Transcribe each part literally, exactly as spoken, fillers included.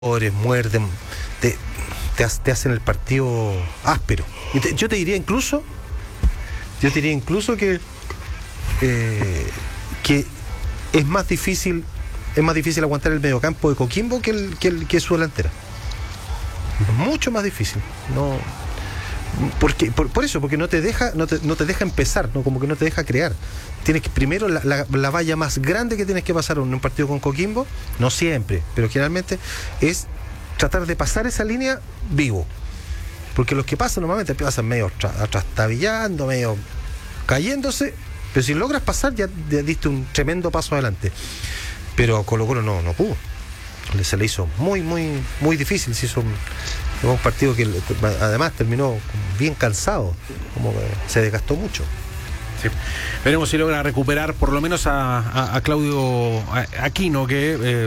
muerden, te, te, te hacen el partido áspero. Y te, yo te diría incluso, yo te diría incluso que eh, que es más difícil, es más difícil aguantar el mediocampo de Coquimbo que el, que, el, que su delantera. Mucho más difícil. No, porque, por, por eso, porque no te deja, no te, no te deja empezar, ¿no? Como que no te deja crear. Tienes que primero la, la, la valla más grande que tienes que pasar en un partido con Coquimbo, no siempre, pero generalmente es tratar de pasar esa línea vivo. Porque los que pasan normalmente pasan medio trastabillando, medio cayéndose, pero si logras pasar ya, ya diste un tremendo paso adelante. Pero Colo Colo no, no pudo. Se le hizo muy, muy, muy difícil. Se hizo un, un partido que además terminó bien cansado, como que se desgastó mucho. Sí. Veremos si logra recuperar por lo menos a, a, a Claudio Aquino, que eh,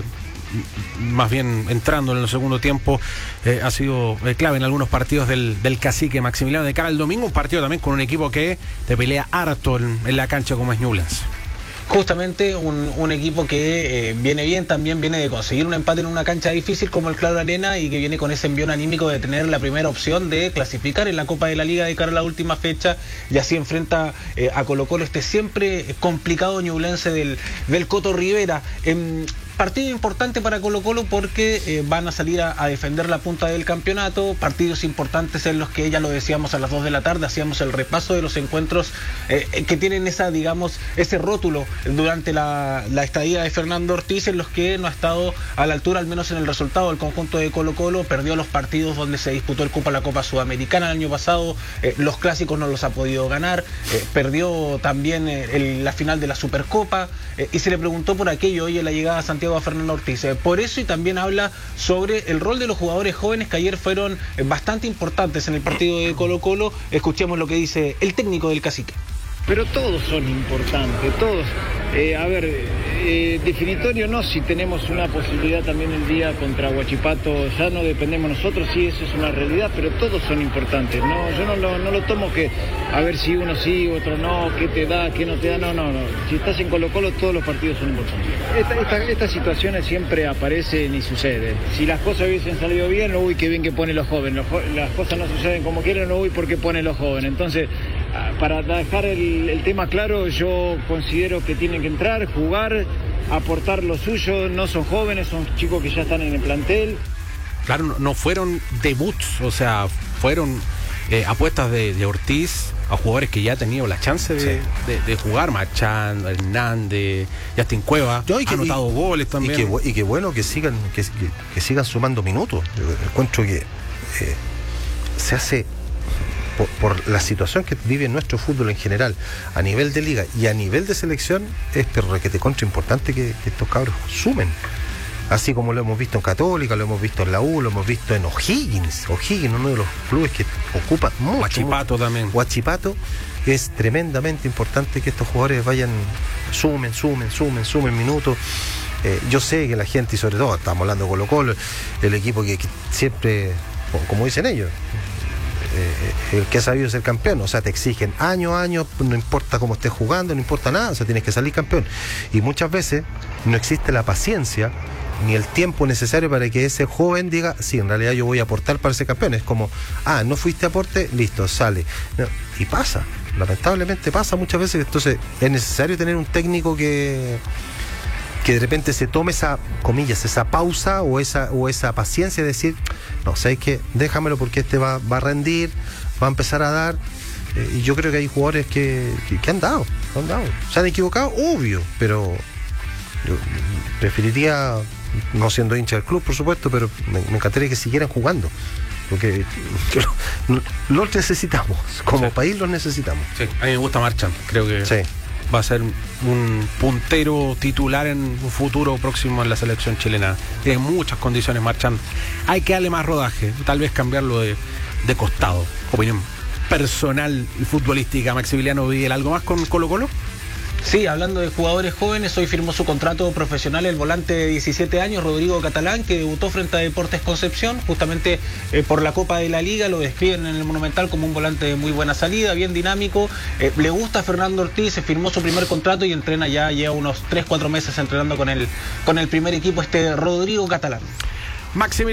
más bien entrando en el segundo tiempo eh, ha sido eh, clave en algunos partidos del, del cacique Maximiliano de cara al domingo, un partido también con un equipo que te pelea harto en, en la cancha como es Ñublense. Justamente un, un equipo que eh, viene bien, también viene de conseguir un empate en una cancha difícil como el Claudio Arena y que viene con ese envión anímico de tener la primera opción de clasificar en la Copa de la Liga de cara a la última fecha, y así enfrenta eh, a Colo Colo, este siempre complicado Ñublense del, del Coto Rivera. Eh, Partido importante para Colo Colo porque eh, van a salir a, a defender la punta del campeonato, partidos importantes en los que ya lo decíamos a las dos de la tarde, hacíamos el repaso de los encuentros eh, que tienen esa, digamos, ese rótulo durante la, la estadía de Fernando Ortiz, en los que no ha estado a la altura, al menos en el resultado del conjunto de Colo Colo. Perdió los partidos donde se disputó el Copa la Copa Sudamericana el año pasado, eh, los clásicos no los ha podido ganar, eh, perdió también eh, el, la final de la Supercopa, eh, y se le preguntó por aquello hoy en la llegada a Santiago a Fernando Ortiz. Eh, por eso, y también habla sobre el rol de los jugadores jóvenes que ayer fueron eh, bastante importantes en el partido de Colo Colo. Escuchemos lo que dice el técnico del cacique. Pero todos son importantes, todos. Eh, a ver, eh, definitorio no, si tenemos una posibilidad también el día contra Huachipato, ya no dependemos nosotros, sí, eso es una realidad, pero todos son importantes. No, yo no lo, no lo tomo que a ver si uno sí, otro no, qué te da, qué no te da, no, no, no. Si estás en Colo Colo, todos los partidos son importantes. Esta, esta, estas situaciones siempre aparecen y suceden. Si las cosas hubiesen salido bien, uy, qué bien que pone los jóvenes. Los, las cosas no suceden como quieren, uy, porque pone los jóvenes. Entonces, para dejar el, el tema claro, yo considero que tienen que entrar, jugar, aportar lo suyo. No son jóvenes, son chicos que ya están en el plantel. Claro, no, no fueron debuts, o sea, fueron eh, apuestas de, de Ortiz a jugadores que ya han tenido la chance de, sí. de, de jugar. Machán, Hernández, Justin Cueva, Yo, y que, ha anotado y, goles también. Y que, y que bueno que sigan, que, que, que sigan sumando minutos. Yo encuentro que eh, se hace... Por, por la situación que vive nuestro fútbol en general, a nivel de liga y a nivel de selección, es pero que te contra importante que, que estos cabros sumen. Así como lo hemos visto en Católica, lo hemos visto en la U, lo hemos visto en O'Higgins. O'Higgins, uno de los clubes que ocupa mucho. Huachipato mucho. también. Huachipato, es tremendamente importante que estos jugadores vayan, sumen, sumen, sumen, sumen minutos. Eh, yo sé que la gente, y sobre todo, estamos hablando de Colo Colo, el equipo que, que siempre, como dicen ellos, Eh, el que ha sabido ser campeón, o sea, te exigen año a año, no importa cómo estés jugando, no importa nada, o sea, tienes que salir campeón. Y muchas veces no existe la paciencia ni el tiempo necesario para que ese joven diga, sí, en realidad yo voy a aportar para ser campeón. Es como, ah, no fuiste aporte, listo, sale. No, y pasa, lamentablemente pasa muchas veces. Entonces es necesario tener un técnico que que de repente se tome esa, comillas, esa pausa o esa o esa paciencia de decir, no, ¿sabes qué? Déjamelo porque este va, va a rendir, va a empezar a dar. Eh, y yo creo que hay jugadores que, que, que han dado, han dado. ¿Se han equivocado? Obvio, pero yo preferiría, no siendo hincha del club, por supuesto, pero me, me encantaría que siguieran jugando. Porque lo, los necesitamos, como sí. país los necesitamos. Sí, a mí me gusta Marchán, creo que... Sí. Va a ser un puntero titular en un futuro próximo en la selección chilena. Tiene muchas condiciones marchando. Hay que darle más rodaje, tal vez cambiarlo de, de costado. Opinión personal y futbolística. Maximiliano Vidal, ¿algo más con Colo Colo? Sí, hablando de jugadores jóvenes, hoy firmó su contrato profesional el volante de diecisiete años, Rodrigo Catalán, que debutó frente a Deportes Concepción, justamente eh, por la Copa de la Liga. Lo describen en el Monumental como un volante de muy buena salida, bien dinámico. Eh, le gusta a Fernando Ortiz, se firmó su primer contrato y entrena ya, lleva unos tres cuatro meses entrenando con el, con el primer equipo, este Rodrigo Catalán. Maximiliano